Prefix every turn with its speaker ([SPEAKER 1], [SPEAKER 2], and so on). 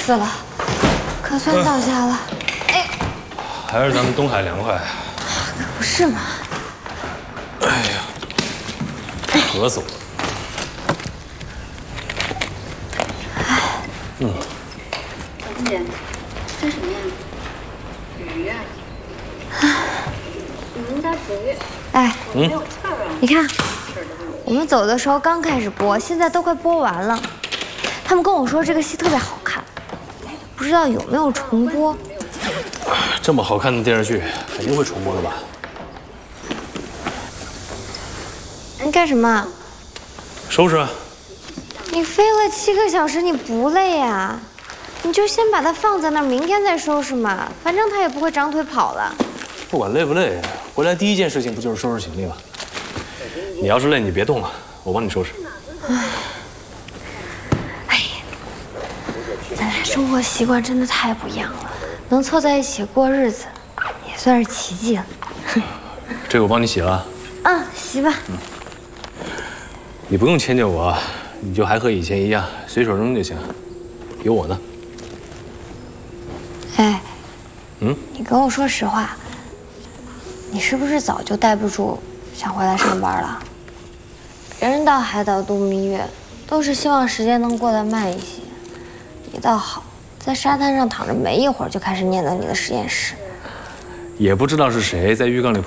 [SPEAKER 1] 死了，可算倒下了。哎，
[SPEAKER 2] 还是咱们东海凉快。
[SPEAKER 1] 可不是嘛。
[SPEAKER 2] 哎呀，渴死我了。
[SPEAKER 3] 小姐，这什么呀？鱼呀？你们家煮鱼？
[SPEAKER 1] 哎，
[SPEAKER 3] 没有刺儿啊？
[SPEAKER 1] 你看，我们走的时候刚开始播，现在都快播完了。他们跟我说这个戏特别好看，不知道有没有重播。
[SPEAKER 2] 这么好看的电视剧，肯定会重播的吧？
[SPEAKER 1] 你干什么？
[SPEAKER 2] 收拾啊。
[SPEAKER 1] 你飞了7个小时，你不累呀？你就先把它放在那儿，明天再收拾嘛。反正它也不会长腿跑了。
[SPEAKER 2] 不管累不累，回来第一件事情不就是收拾行李吗？你要是累，你别动了，我帮你收拾。
[SPEAKER 1] 哎呀，咱俩生活习惯真的太不一样了，能凑在一起过日子，也算是奇迹了。
[SPEAKER 2] 这个我帮你洗了。
[SPEAKER 1] 啊，洗吧。
[SPEAKER 2] 你不用迁就我，你就还和以前一样，随手扔就行。有我呢。
[SPEAKER 1] 哎，你跟我说实话，你是不是早就待不住，想回来上班了？别人到海岛度蜜月，都是希望时间能过得慢一些，你倒好，在沙滩上躺着没一会儿就开始念叨你的实验室。
[SPEAKER 2] 也不知道是谁在浴缸里